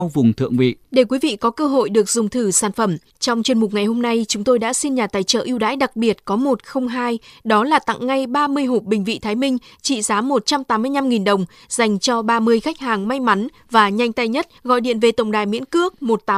vùng thượng vị. Để quý vị có cơ hội được dùng thử sản phẩm, trong chuyên mục ngày hôm nay chúng tôi đã xin nhà tài trợ ưu đãi đặc biệt có 102, đó là tặng ngay 30 hộp Bình Vị Thái Minh trị giá 185.000 đồng dành cho 30 khách hàng may mắn và nhanh tay nhất gọi điện về tổng đài miễn cước 18